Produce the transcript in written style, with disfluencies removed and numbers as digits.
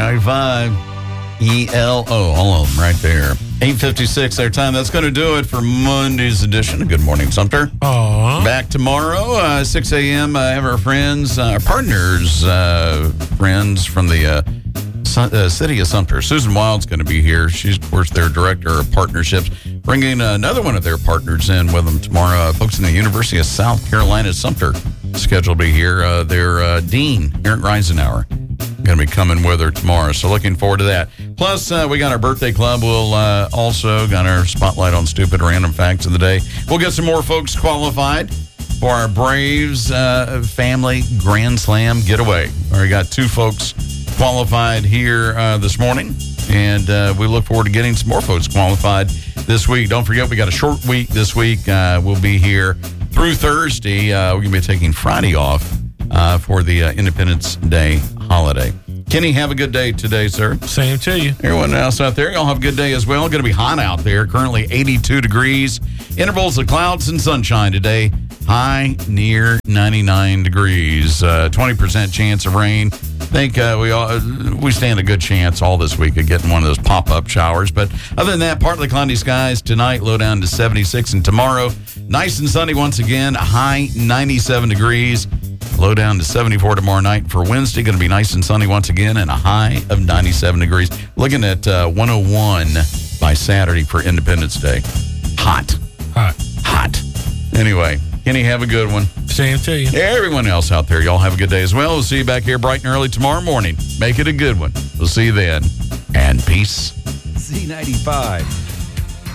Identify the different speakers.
Speaker 1: 95 ELO. All of them right there. 8:56 our time. That's going to do it for Monday's edition of Good Morning Sumter.
Speaker 2: Aww.
Speaker 1: Back tomorrow, 6 a.m. Have our friends, our partners, friends from the city of Sumter. Susan Wild's going to be here. She's, of course, their director of partnerships, bringing another one of their partners in with them tomorrow. Folks in the University of South Carolina, Sumter, scheduled to be here. Their dean, Eric Reisenauer, going to be coming with her tomorrow. So looking forward to that. Plus, we got our birthday club. We'll also got our spotlight on stupid random facts of the day. We'll get some more folks qualified for our Braves family Grand Slam getaway. We got 2 folks qualified here this morning, and we look forward to getting some more folks qualified this week. Don't forget, we got a short week this week. We'll be here through Thursday. We're going to be taking Friday off for the Independence Day holiday. Kenny, have a good day today, sir.
Speaker 2: Same to you.
Speaker 1: Everyone else out there, y'all have a good day as well. Going to be hot out there. Currently 82 degrees. Intervals of clouds and sunshine today. High near 99 degrees. 20% chance of rain. I think we stand a good chance all this week of getting one of those pop-up showers. But other than that, partly cloudy skies tonight, low down to 76. And tomorrow, nice and sunny once again, high 97 degrees. Low down to 74 tomorrow night. For Wednesday, going to be nice and sunny once again and a high of 97 degrees. Looking at 101 by Saturday for Independence Day. Hot. Anyway, Kenny, have a good one.
Speaker 2: Same to you.
Speaker 1: Everyone else out there, y'all have a good day as well. We'll see you back here bright and early tomorrow morning. Make it a good one. We'll see you then. And peace.
Speaker 3: Z95.